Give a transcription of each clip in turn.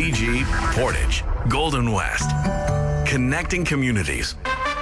PG, Portage, Golden West. Connecting communities.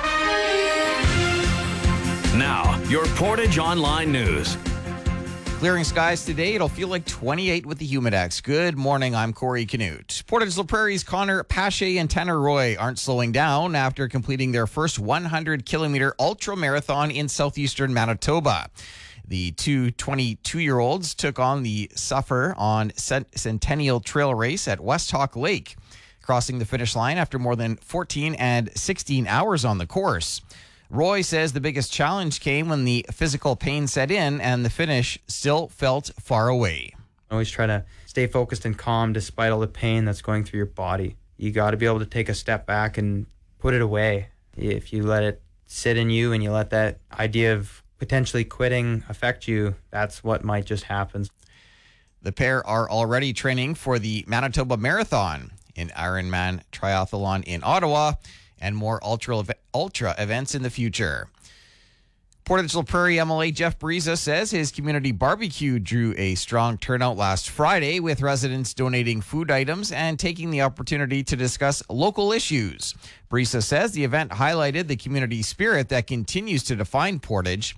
Now, your Portage Online News. Clearing skies today. It'll feel like 28 with the Humidex. Good morning. I'm Corey Canute. Portage La Prairie's Connor Pache and Tanner Roy aren't slowing down after completing their first 100-kilometer ultra marathon in southeastern Manitoba. The two 22-year-olds took on the Suffer on Centennial Trail Race at West Hawk Lake, crossing the finish line after more than 14 and 16 hours on the course. Roy says the biggest challenge came when the physical pain set in and the finish still felt far away. I always try to stay focused and calm despite all the pain that's going through your body. You got to be able to take a step back and put it away. If you let it sit in you and you let that idea of potentially quitting affect you, that's what might just happen. The pair are already training for the Manitoba Marathon, an Ironman triathlon in Ottawa, and more ultra events in the future. Portage La Prairie MLA Jeff Bariza says his community barbecue drew a strong turnout last Friday, with residents donating food items and taking the opportunity to discuss local issues. Bariza says the event highlighted the community spirit that continues to define Portage.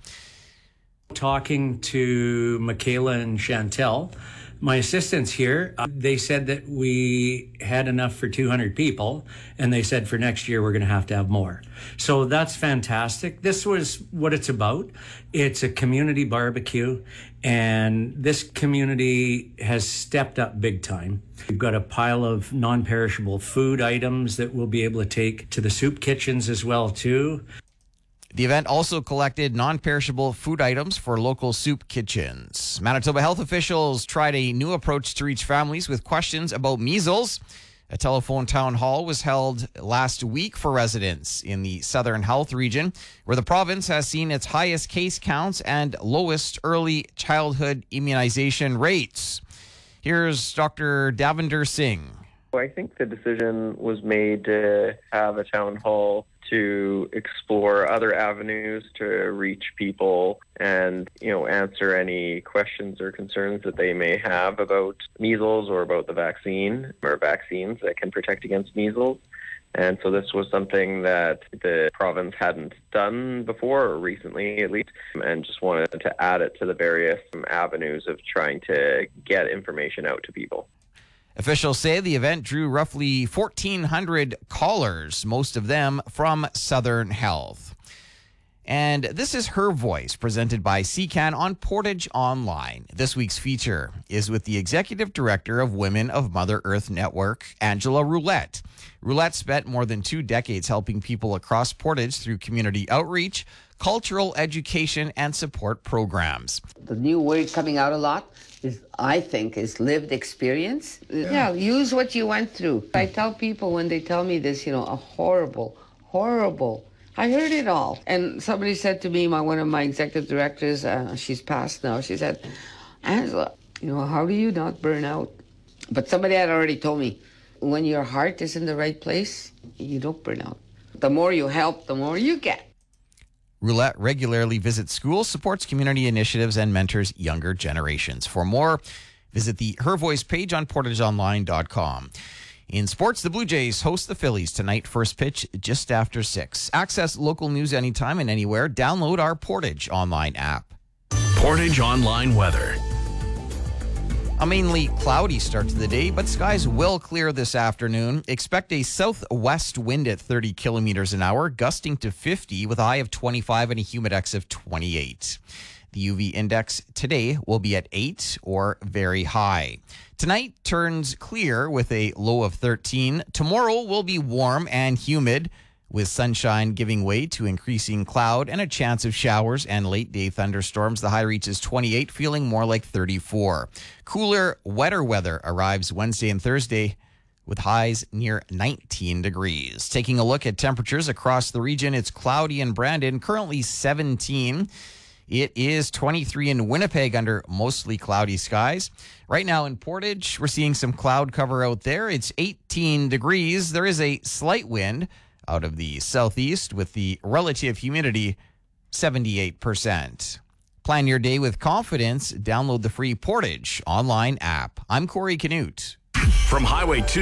Talking to Michaela and Chantel, my assistants here, they said that we had enough for 200 people, and they said for next year we're going to have more. So that's fantastic. This was what it's about. It's a community barbecue, and this community has stepped up big time. We've got a pile of non-perishable food items that we'll be able to take to the soup kitchens as well, too. The event also collected non-perishable food items for local soup kitchens. Manitoba health officials tried a new approach to reach families with questions about measles. A telephone town hall was held last week for residents in the Southern Health region, where the province has seen its highest case counts and lowest early childhood immunization rates. Here's Dr. Davinder Singh. I think the decision was made to have a town hall to explore other avenues to reach people and, answer any questions or concerns that they may have about measles or about the vaccine or vaccines that can protect against measles. And so this was something that the province hadn't done before, or recently at least, and just wanted to add it to the various avenues of trying to get information out to people. Officials say the event drew roughly 1,400 callers, most of them from Southern Health. And this is Her Voice, presented by CCAN on Portage Online. This week's feature is with the Executive Director of Women of Mother Earth Network, Angela Roulette. Roulette spent more than 2 decades helping people across Portage through community outreach, cultural education, and support programs. The new word coming out a lot I think, is lived experience. Yeah, use what you went through. I tell people when they tell me this, a horrible, I heard it all. And somebody said to me, one of my executive directors, she's passed now, she said, Angela, how do you not burn out? But somebody had already told me, when your heart is in the right place, you don't burn out. The more you help, the more you get. Roulette regularly visits schools, supports community initiatives, and mentors younger generations. For more, visit the Her Voice page on portageonline.com. In sports, the Blue Jays host the Phillies tonight, first pitch just after 6. Access local news anytime and anywhere. Download our Portage Online app. Portage Online weather. A mainly cloudy start to the day, but skies will clear this afternoon. Expect a southwest wind at 30 kilometers an hour, gusting to 50 with a high of 25 and a humidex of 28. The UV index today will be at 8 or very high. Tonight turns clear with a low of 13. Tomorrow will be warm and humid, with sunshine giving way to increasing cloud and a chance of showers and late-day thunderstorms. The high reaches 28, feeling more like 34. Cooler, wetter weather arrives Wednesday and Thursday with highs near 19 degrees. Taking a look at temperatures across the region, it's cloudy in Brandon, currently 17. It is 23 in Winnipeg under mostly cloudy skies. Right now in Portage, we're seeing some cloud cover out there. It's 18 degrees. There is a slight wind out of the southeast with the relative humidity 78%. Plan your day with confidence. Download the free Portage Online app. I'm Corey Canute. From Highway 2